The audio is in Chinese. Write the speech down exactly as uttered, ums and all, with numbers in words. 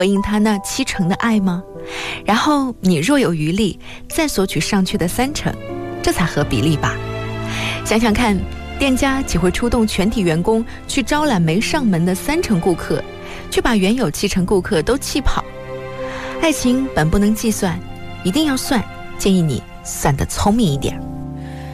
回应他那七成的爱吗？然后你若有余力，再索取上去的三成，这才合比例吧。想想看，店家岂会出动全体员工去招揽没上门的三成顾客，却把原有七成顾客都气跑？爱情本不能计算，一定要算，建议你算得聪明一点。